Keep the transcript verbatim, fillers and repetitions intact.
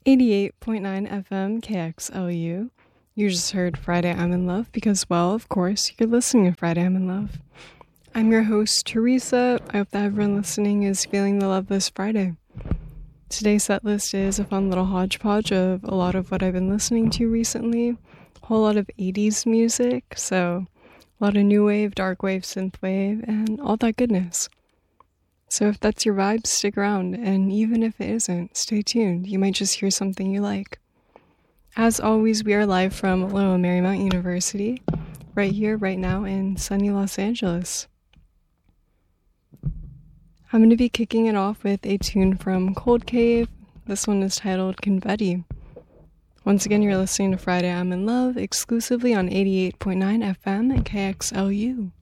eighty-eight point nine F M K X L U. You just heard Friday I'm in Love because, well, of course, you're listening to Friday I'm in Love. I'm your host, Teresa. I hope that everyone listening is feeling the love this Friday. Today's set list is a fun little hodgepodge of a lot of what I've been listening to recently. A whole lot of eighties music, so a lot of new wave, dark wave, synth wave, and all that goodness. So if that's your vibe, stick around, and even if it isn't, stay tuned. You might just hear something you like. As always, we are live from Loyola Marymount University, right here, right now, in sunny Los Angeles. I'm going to be kicking it off with a tune from Cold Cave. This one is titled Confetti. Once again, you're listening to Friday I'm in Love, exclusively on eighty-eight point nine F M at K X L U.